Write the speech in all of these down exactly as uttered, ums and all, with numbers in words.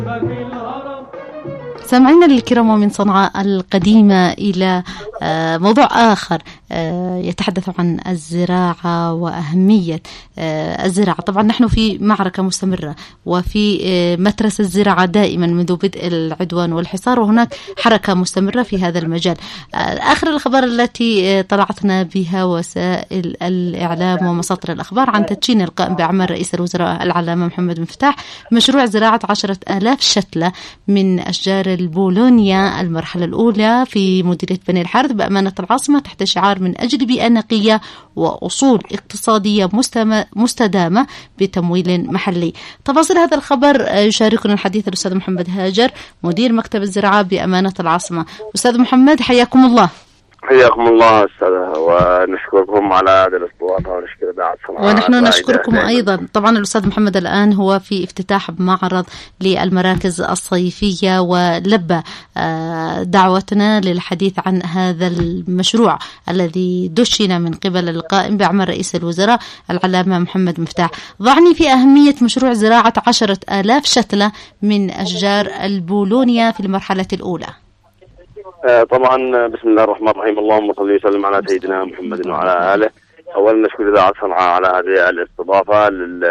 سامعينا الكرام ومن صنعاء القديمة إلى موضوع آخر يتحدث عن الزراعة وأهمية الزراعة. طبعا نحن في معركة مستمرة وفي مترس الزراعة دائما منذ بدء العدوان والحصار، وهناك حركة مستمرة في هذا المجال. آخر الأخبار التي طلعتنا بها وسائل الإعلام ومصادر الأخبار عن تدشين القائم بأعمال رئيس الوزراء العلامة محمد مفتاح مشروع زراعة عشرة آلاف شتلة من أشجار البولونيا المرحلة الأولى في مديرية بني الحارث بأمانة العاصمة تحت شعار من أجل بيئة نقية وأصول اقتصادية مستدامة بتمويل محلي. تفاصيل هذا الخبر يشاركنا الحديث الأستاذ محمد هاجر مدير مكتب الزراعة بأمانة العاصمة. أستاذ محمد حياكم الله. حياكم الله أستاذ، ونشكركم على هذا الاستضافة ونشكر إذاعة صنعاء. ونحن نشكركم أيضا. طبعا الأستاذ محمد الآن هو في افتتاح معرض للمراكز الصيفية، ولبى دعوتنا للحديث عن هذا المشروع الذي دشن من قبل القائم بأعمال رئيس الوزراء العلامة محمد مفتاح. ضعني في أهمية مشروع زراعة عشرة آلاف شتلة من أشجار البولونيا في المرحلة الأولى. طبعا بسم الله الرحمن الرحيم، اللهم صل وسلم على سيدنا محمد وعلى آله. أولا نشكر إذاعة صنعاء على هذه الاستضافة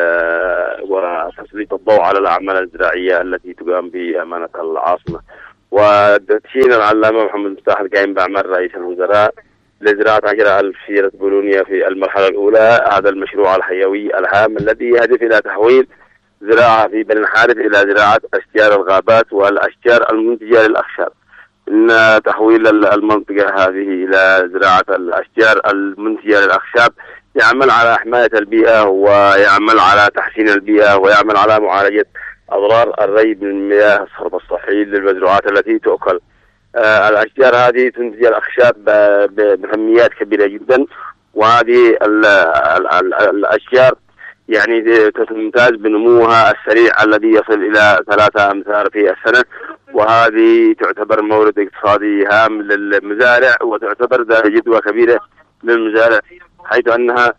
وتسليط الضوء على الأعمال الزراعية التي تقام بأمانة العاصمة، وتدشين العلامة محمد مفتاح القائم بأعمال رئيس الوزراء لزراعة عشرة ألف شجرة بولونيا في المرحلة الأولى. هذا المشروع الحيوي الهام الذي يهدف إلى تحويل زراعة في بني الحارث إلى زراعة أشجار الغابات والأشجار المنتجة للأخشاب. إن تحويل المنطقة هذه إلى زراعة الأشجار المنتجة للأخشاب يعمل على حماية البيئة ويعمل على تحسين البيئة ويعمل على معالجة أضرار الري بالمياه الصرف الصحي للمزروعات التي تؤكل. آه الأشجار هذه تنتج الأخشاب بكميات كبيرة جدا، وهذه ال ال ال الأشجار يعني تمتاز بنموها السريع الذي يصل إلى ثلاثة أمتار في السنة، وهذه تعتبر مورد اقتصادي هام للمزارع وتعتبر ذات جدوى كبيرة للمزارع، حيث أنها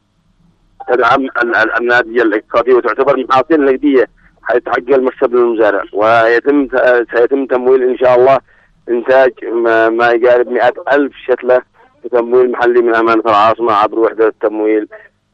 تدعم الناتج الاقتصادي وتعتبر محاصيل نقدية حيث تحقق المكسب للمزارع. ويتم سيتم تمويل إن شاء الله إنتاج ما يقارب مئة ألف شتلة بتمويل محلي من أمانة العاصمة عبر وحدة التمويل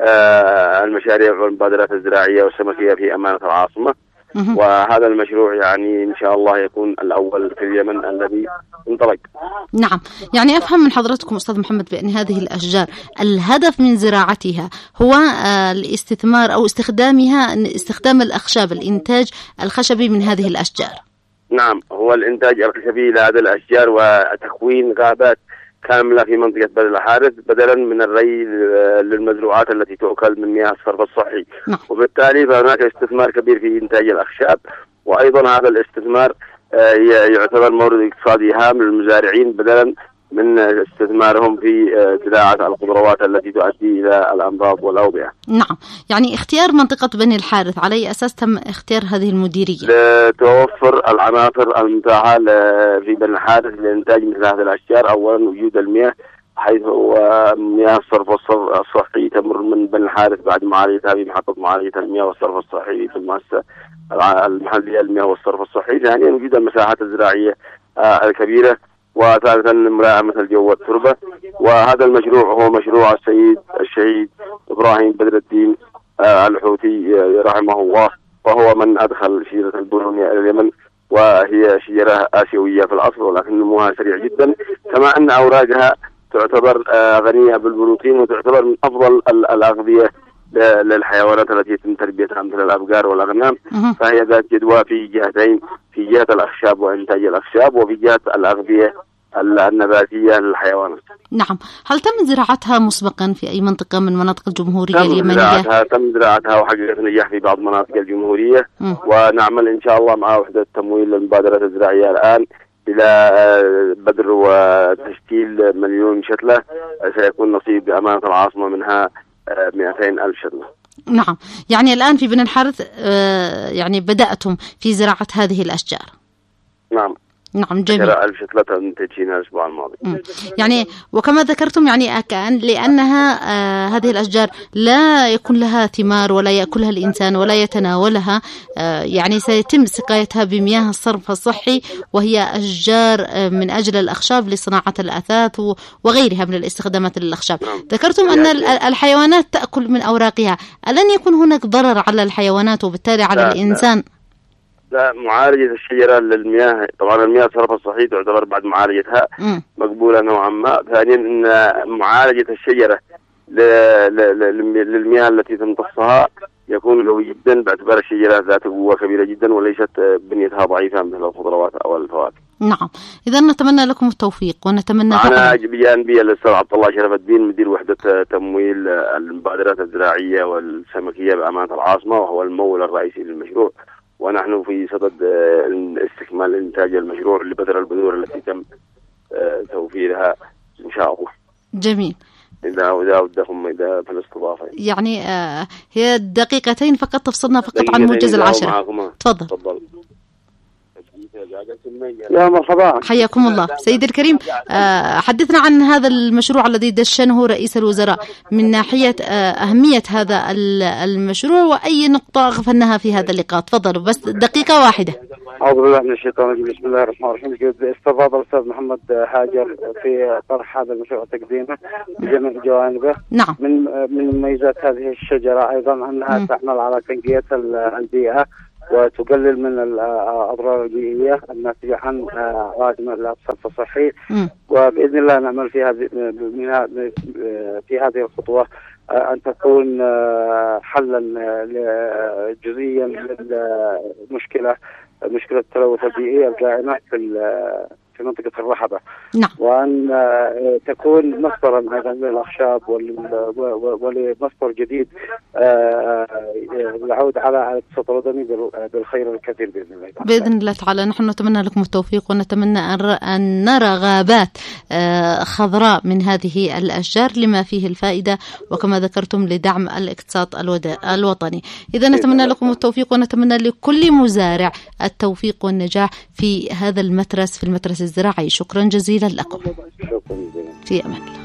آه المشاريع والمبادرات الزراعية والسمكية في أمانة العاصمة. وهذا المشروع يعني إن شاء الله يكون الأول في اليمن الذي انطلق. نعم، يعني أفهم من حضرتكم أستاذ محمد بأن هذه الأشجار الهدف من زراعتها هو الاستثمار أو استخدامها استخدام الأخشاب، الإنتاج الخشبي من هذه الأشجار. نعم، هو الإنتاج الخشبي لهذه الأشجار وتكوين غابات كاملة في منطقة بني الحارث بدلا من الري للمزروعات التي تؤكل من مياه الصرف الصحي. نعم. وبالتالي فهناك استثمار كبير في إنتاج الأخشاب، وأيضا هذا الاستثمار يعتبر مورد اقتصادي هام للمزارعين بدلا من استثمارهم في زراعة الخضروات التي تؤدي إلى الأمراض والأوبئة. نعم، يعني اختيار منطقة بني الحارث على أي أساس تم اختيار هذه المديرية؟ لتوفر العناصر المتاحة في بني الحارث لإنتاج مثل هذه الأشجار. أولا وجود المياه، حيث مياه الصرف الصحي تمر من بني الحارث بعد معالجتها في محطة معالجة المياه والصرف الصحي في المؤسسة المحلية للمياه والصرف الصحي. ثانيا وجود المساحات الزراعية الكبيرة، وثالثا ملائمة الجو والتربة. وهذا المشروع هو مشروع السيد الشهيد إبراهيم بدر الدين الحوثي رحمه الله، وهو من أدخل شجرة البولونيا إلى اليمن، وهي شجرة آسيوية في الأصل ولكن نموها سريع جدا، كما أن أوراقها تعتبر غنية بالبروتين وتعتبر من أفضل الأغذية للحيوانات التي يتم تربيتها مثل الأبقار والأغنام. فهي ذات جدوى في جهتين، في جهة الأخشاب وإنتاج الأخشاب، وفي جهة الأغذية النباتية للحيوانات. نعم، هل تم زراعتها مسبقا في أي منطقة من مناطق الجمهورية تم اليمنية؟ زراعتها تم زراعتها وحققت نجاح في بعض مناطق الجمهورية. م. ونعمل إن شاء الله مع وحدة تمويل للمبادرات الزراعية الآن إلى بدر وتشكيل مليون شتلة، سيكون نصيب أمانة العاصمة منها مئتين ألف شتلة. نعم، يعني الآن في بني الحارث يعني بدأتم في زراعة هذه الأشجار. نعم. نعم جميل. عشرة ألف شتلة منتجينها الأسبوع الماضي. مم. يعني وكما ذكرتم يعني كأن لأنها آه هذه الأشجار لا يكون لها ثمار ولا يأكلها الإنسان ولا يتناولها، آه يعني سيتم سقايتها بمياه الصرف الصحي، وهي أشجار آه من أجل الأخشاب لصناعة الأثاث وغيرها من الاستخدامات للأخشاب. نعم. ذكرتم أن الحيوانات تأكل من أوراقها، ألن يكون هناك ضرر على الحيوانات وبالتالي على لا الإنسان؟ لا. لا، معالجة الشجرة للمياه، طبعا المياه الصرف الصحي تعتبر بعد معالجتها م. مقبولة نوعا ما. ثانيا ان معالجة الشجرة للمياه التي تمتصها يكون قوي جدا باعتبار الشجرة ذات قوة كبيرة جدا وليست بنيتها ضعيفة مثل الخضروات او الفواكه. نعم، اذا نتمنى لكم التوفيق ونتمنى أنا بجانبي الأستاذ عبد الله شرف الدين مدير وحدة تمويل المبادرات الزراعية والسمكية بأمانة العاصمة، وهو الممول الرئيسي للمشروع، ونحن في صدد استكمال إنتاج المشروع لبذر البذور التي تم توفيرها إن شاء الله. جميل. إذا إذا ودكم إذا في الاستضافة يعني آه هي دقيقتين فقط تفصلنا فقط عن موجز العشرة. تفضل. تفضل. يا مرحبا، حياكم الله سيدي الكريم. آه حدثنا عن هذا المشروع الذي دشنه رئيس الوزراء من ناحية آه أهمية هذا المشروع وأي نقطة أغفلناها في هذا اللقاء. تفضلوا بس دقيقة واحدة. أعوذ بالله من الشيطان الرجيم. بسم الله الرحمن الرحيم. استفاض الأستاذ محمد هاجر في طرح هذا المشروع وتقديمه بجميع جوانبه. نعم. من من مميزات هذه الشجرة أيضا أنها م. تعمل على تنقية البيئة وتقلل من الأضرار البيئية الناتجة عن عدم الصرف الصحي، وبإذن الله نعمل في هذه في هذه الخطوة أن تكون حلا جزئيا للمشكلة مشكلة التلوث البيئي القائمة في في منطقة الرحبة. نعم. وأن تكون مصدرا أيضا للأخشاب ولمصدر جديد يعود على الاقتصاد الوطني بالخير الكثير بإذن الله تعالى. بإذن الله تعالى. نحن نتمنى لكم التوفيق ونتمنى أن نرى غابات خضراء من هذه الأشجار لما فيه الفائدة وكما ذكرتم لدعم الاقتصاد الوطني. إذا نتمنى لكم التوفيق ونتمنى لكل مزارع التوفيق والنجاح في هذا المترس في المترس الزراعي. شكرا جزيلا لكم. شكرا جزيلا. في أمان الله.